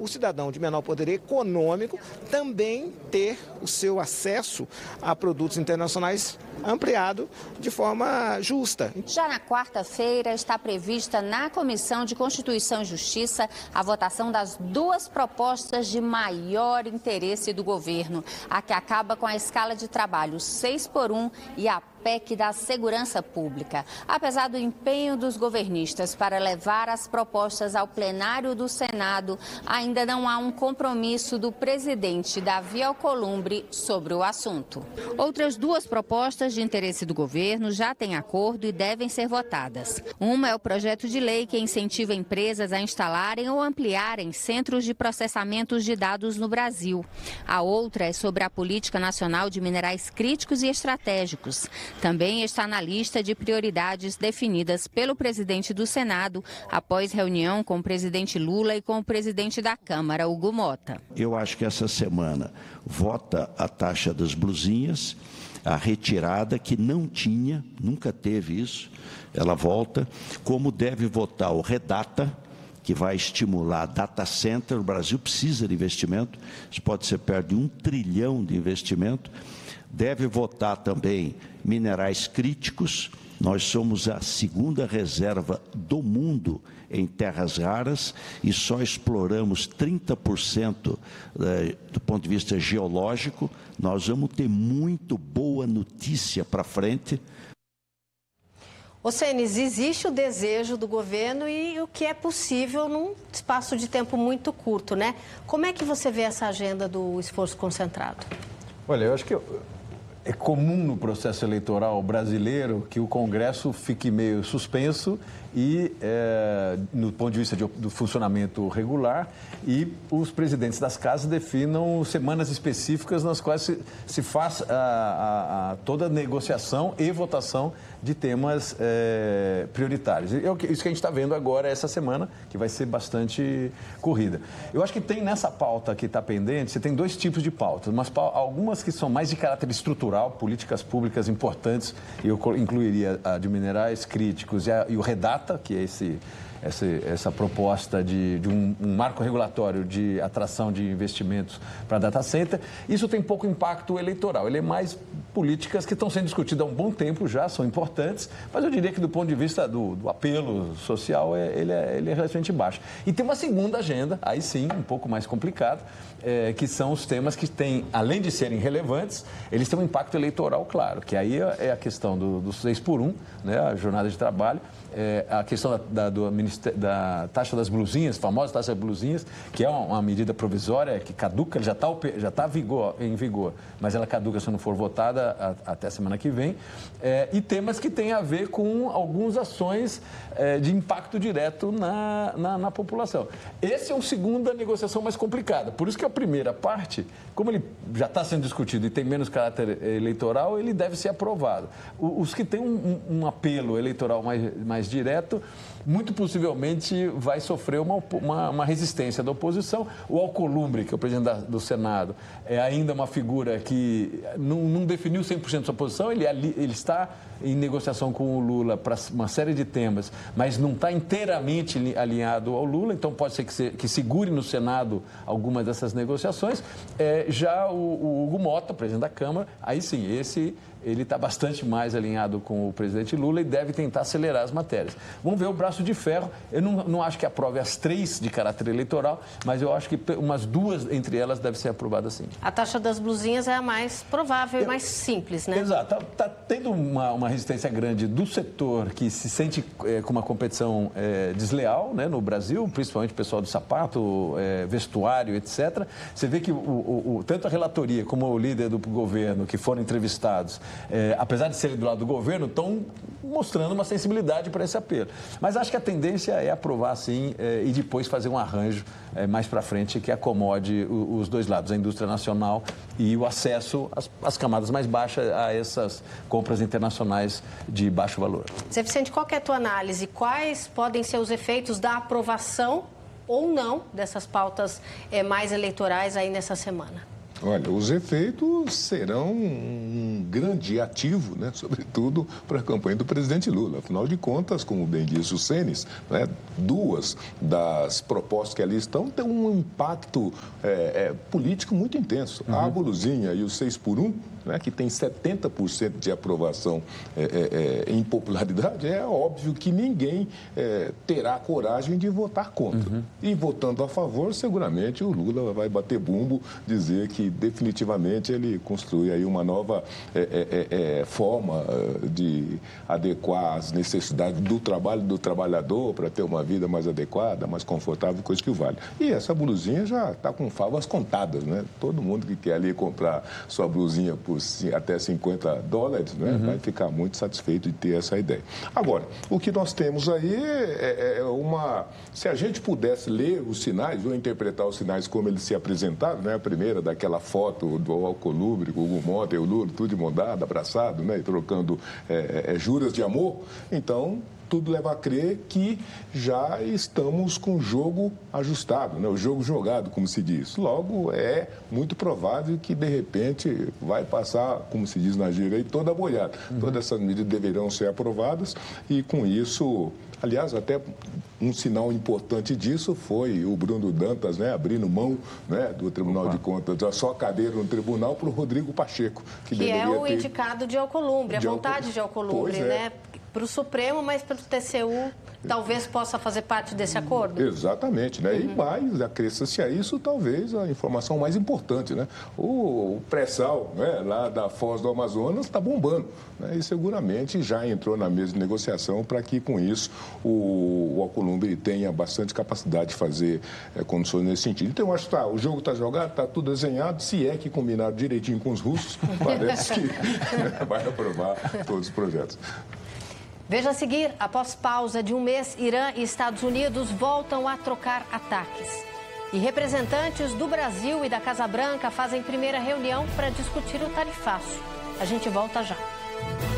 o cidadão de menor poder econômico também ter o seu acesso a produtos internacionais ampliado de forma justa. Já na quarta-feira está prevista na Comissão de Constituição e Justiça a votação das duas propostas de maior interesse do governo, a que acaba com a escala de trabalho 6x1 e a PEC da Segurança Pública. Apesar do empenho dos governistas para levar as propostas ao plenário do Senado, ainda não há um compromisso do presidente Davi Alcolumbre sobre o assunto. Outras duas propostas de interesse do governo já têm acordo e devem ser votadas. Uma é o projeto de lei que incentiva empresas a instalarem ou ampliarem centros de processamento de dados no Brasil. A outra é sobre a Política Nacional de Minerais Críticos e Estratégicos. Também está na lista de prioridades definidas pelo presidente do Senado, após reunião com o presidente Lula e com o presidente da Câmara, Hugo Motta. Eu acho que essa semana vota a taxa das blusinhas, a retirada que não tinha, nunca teve isso, ela volta, como deve votar o Redata, que vai estimular data center. O Brasil precisa de investimento, isso pode ser perto de 1 trilhão de investimento. Deve votar também minerais críticos. Nós somos a segunda reserva do mundo em terras raras e só exploramos 30% do ponto de vista geológico. Nós vamos ter muito boa notícia para frente. Cenis, existe o desejo do governo e o que é possível num espaço de tempo muito curto, né? Como é que você vê essa agenda do esforço concentrado? Olha, eu acho que é comum no processo eleitoral brasileiro que o Congresso fique meio suspenso e, no ponto de vista do funcionamento regular, e os presidentes das casas definam semanas específicas nas quais se faz toda a negociação e votação de temas prioritários. Isso que a gente está vendo agora essa semana, que vai ser bastante corrida. Eu acho que tem nessa pauta que está pendente, você tem dois tipos de pautas, algumas que são mais de caráter estrutural, políticas públicas importantes, e eu incluiria a de minerais críticos e o Redata, que é essa proposta de um marco regulatório de atração de investimentos para data center. Isso tem pouco impacto eleitoral, ele é mais políticas que estão sendo discutidas há um bom tempo já, são importantes, mas eu diria que do ponto de vista do apelo social, ele é relativamente baixo. E tem uma segunda agenda, aí sim, um pouco mais complicada, que são os temas que têm, além de serem relevantes, eles têm um impacto eleitoral claro, que aí é a questão do 6x1, né, a jornada de trabalho, a questão da taxa das blusinhas, famosa taxa das blusinhas, que é uma medida provisória que caduca, já está em vigor, mas ela caduca se não for votada até a semana que vem, e temas que têm a ver com algumas ações de impacto direto na população. Esse é uma segunda negociação mais complicada, por isso que a primeira parte, como ele já está sendo discutido e tem menos caráter eleitoral, ele deve ser aprovado. Os que têm um apelo eleitoral mais direto, muito possivelmente vai sofrer uma resistência da oposição. O Alcolumbre, que é o presidente do Senado, é ainda uma figura que não definiu 100% da sua posição, ele está em negociação com o Lula para uma série de temas, mas não está inteiramente alinhado ao Lula, então pode ser que segure no Senado algumas dessas negociações. Já o Hugo Motta, presidente da Câmara, aí sim, ele está bastante mais alinhado com o presidente Lula e deve tentar acelerar as matérias. Vamos ver o braço de ferro. Eu não acho que aprove as 3 de caráter eleitoral, mas eu acho que umas 2 entre elas devem ser aprovadas sim. A taxa das blusinhas é a mais provável e mais simples, né? Exato. Está tendo uma resistência grande do setor que se sente com uma competição desleal, né, no Brasil, principalmente o pessoal do sapato, vestuário, etc. Você vê que tanto a relatoria como o líder do governo que foram entrevistados, apesar de serem do lado do governo, estão mostrando uma sensibilidade para esse apelo. Mas acho que a tendência é aprovar sim e depois fazer um arranjo mais para frente que acomode os dois lados, a indústria nacional e o acesso às camadas mais baixas a essas compras internacionais de baixo valor. Zé Vicente, qual que é a tua análise? Quais podem ser os efeitos da aprovação ou não dessas pautas mais eleitorais aí nessa semana? Olha, os efeitos serão um grande ativo, né, sobretudo para a campanha do presidente Lula. Afinal de contas, como bem disse o Senes, né, duas das propostas que ali estão têm um impacto político muito intenso. A blusinha e o 6x1, né, que tem 70% de aprovação em popularidade, é óbvio que ninguém terá coragem de votar contra. E votando a favor, seguramente o Lula vai bater bumbo, dizer que definitivamente ele construi aí uma nova forma de adequar as necessidades do trabalho do trabalhador para ter uma vida mais adequada, mais confortável, coisa que vale. E essa blusinha já está com favas contadas, né? Todo mundo que quer ali comprar sua blusinha por até $50, né, vai ficar muito satisfeito de ter essa ideia. Agora, o que nós temos aí se a gente pudesse ler os sinais ou interpretar os sinais como eles se apresentaram, né, a primeira daquela foto do Alcolumbre, com o Hugo Mota e o Lula, tudo de mão dada, abraçado, né, e trocando juras de amor, então tudo leva a crer que já estamos com o jogo ajustado, né? O jogo jogado, como se diz. Logo, é muito provável que, de repente, vai passar, como se diz na gíria, aí, toda a boiada. Todas essas medidas deverão ser aprovadas e, com isso... Aliás, até um sinal importante disso foi o Bruno Dantas, né, abrindo mão, né, do Tribunal de Contas, da sua cadeira no tribunal, para o Rodrigo Pacheco. Que é o indicado de Alcolumbre, a vontade de Alcolumbre, né? Para o Supremo, mas para o TCU talvez possa fazer parte desse acordo? Exatamente, né? E mais, acresça-se a isso, talvez, a informação mais importante, né? O pré-sal, né, lá da Foz do Amazonas está bombando, né? E seguramente já entrou na mesa de negociação para que, com isso, o Alcolumbre tenha bastante capacidade de fazer condições nesse sentido. Então, eu acho que o jogo está jogado, está tudo desenhado, se é que combinaram direitinho com os russos, parece que vai aprovar todos os projetos. Veja a seguir, após pausa de um mês, Irã e Estados Unidos voltam a trocar ataques. E representantes do Brasil e da Casa Branca fazem primeira reunião para discutir o tarifaço. A gente volta já.